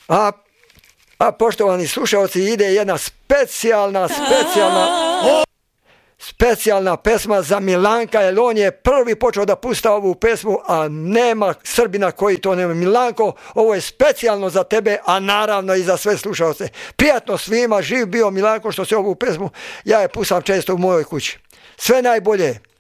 A poštovani slušalci, ide jedna specijalna pesma za Milanka, jer on je prvi počeo da pušta ovu pesmu, a nema Srbina koji to nema. Milanko, ovo je specijalno za tebe, a naravno i za sve slušalce. Prijatno svima, živ bio Milanko što se ovu pesmu, ja je pustam često u mojoj kući. Sve najbolje.